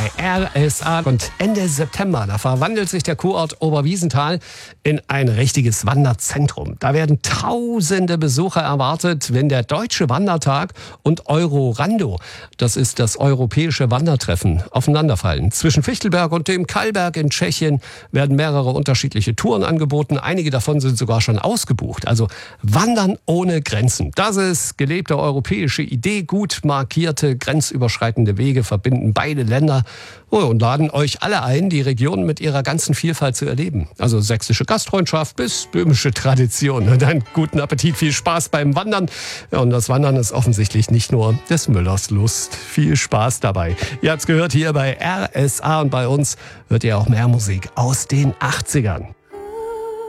bei RSA. Und Ende September, da verwandelt sich der Kurort Oberwiesenthal in ein richtiges Wanderzentrum. Da werden tausende Besucher erwartet, wenn der Deutsche Wandertag und Eurorando, das ist das europäische Wandertreffen, aufeinanderfallen. Zwischen Fichtelberg und dem Kallberg in Tschechien werden mehrere unterschiedliche Touren angeboten. Einige davon sind sogar schon ausgebucht. Also Wandern ohne Grenzen. Das ist gelebte europäische Idee. Gut markierte, grenzüberschreitende Wege verbinden beide Länder und laden euch alle ein, die Region mit ihrer ganzen Vielfalt zu erleben. Also sächsische Gastfreundschaft bis böhmische Tradition. Und einen guten Appetit, viel Spaß beim Wandern. Ja, und das Wandern ist offensichtlich nicht nur des Müllers Lust. Viel Spaß dabei. Ihr habt's gehört hier bei RSA und bei uns hört ihr auch mehr Musik aus den 80ern.